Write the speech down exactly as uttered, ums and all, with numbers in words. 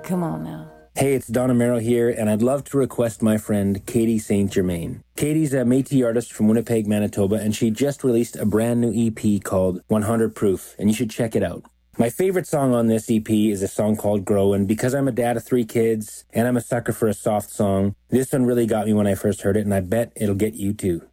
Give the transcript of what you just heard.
Come on now. Hey, it's Don Amero here, and I'd love to request my friend Katie Saint Germain. Katie's a Métis artist from Winnipeg, Manitoba, and she just released a brand new E P called one hundred Proof, and you should check it out. My favorite song on this E P is a song called Grow, and because I'm a dad of three kids, and I'm a sucker for a soft song, this one really got me when I first heard it, and I bet it'll get you too.